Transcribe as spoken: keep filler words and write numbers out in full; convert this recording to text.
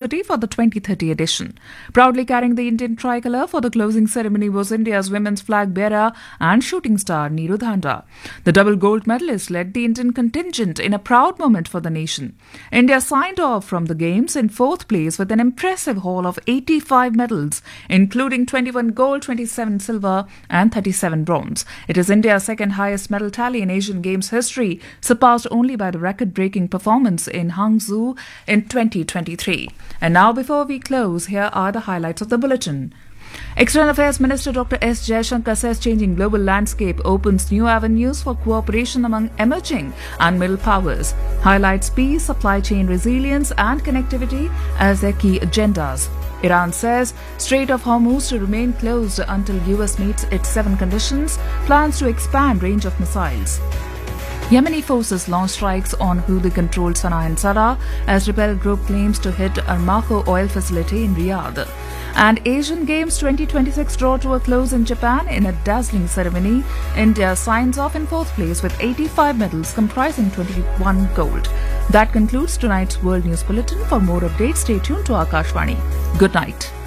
thirty for the twenty thirty edition. Proudly carrying the Indian tricolour for the closing ceremony was India's women's flag bearer and shooting star Neeru Dhanda. The double gold medalist led the Indian contingent in a proud moment for the nation. India signed off from the Games in fourth place with an impressive haul of eighty-five medals, including twenty-one gold, twenty-seven silver and thirty-seven bronze. It is India's second highest medal tally in Asian Games history, surpassed only by the record-breaking performance in Hangzhou in twenty twenty-three. And now, before we close, here are the highlights of the bulletin. External Affairs Minister Doctor S. Jaishankar says changing global landscape opens new avenues for cooperation among emerging and middle powers, highlights peace, supply chain resilience and connectivity as their key agendas. Iran says Strait of Hormuz to remain closed until U S meets its seven conditions, plans to expand range of missiles. Yemeni forces launch strikes on Houthi-controlled Sana'a and Sadr as rebel group claims to hit Aramco oil facility in Riyadh. And Asian Games twenty twenty-six draw to a close in Japan in a dazzling ceremony. India signs off in fourth place with eighty-five medals comprising twenty-one gold. That concludes tonight's World News Bulletin. For more updates, stay tuned to Akashvani. Good night.